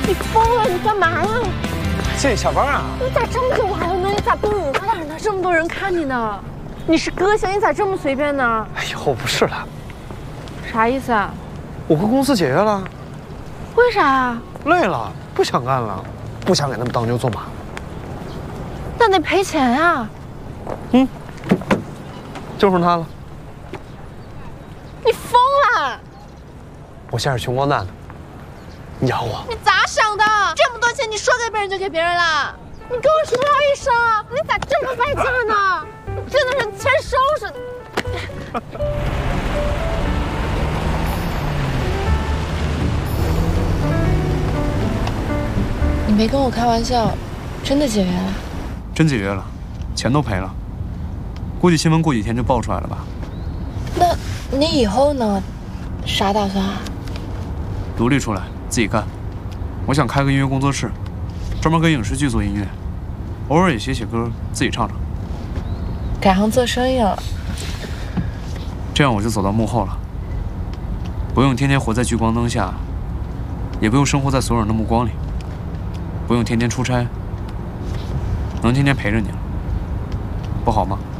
你疯了？你干嘛呀？ 这下班啊？ 你咋这么可玩呢？你咋不舞发展呢？这么多人看你呢，你是歌星，你咋这么随便呢？ 以后不是了。 啥意思啊？ 我和公司解约了。 为啥啊？ 累了，不想干了，不想给他们当牛做马。 那得赔钱啊。 就剩他了。 你疯了！ 我现在是穷光蛋的，你养我。 你咋想的？这么多钱，你说给别人就给别人了？你给我说一声，你咋这么败家呢？你真的是欠收拾的。你没跟我开玩笑，真的解约了？ 真解约了，钱都赔了，估计新闻过几天就爆出来了吧？ 那你以后呢？啥打算啊？ 独立出来自己干。我想开个音乐工作室，专门给影视剧做音乐，偶尔也写写歌，自己唱唱。 改行做生意了？ 这样我就走到幕后了，不用天天活在聚光灯下，也不用生活在所有人的目光里，不用天天出差，能天天陪着你了，不好吗？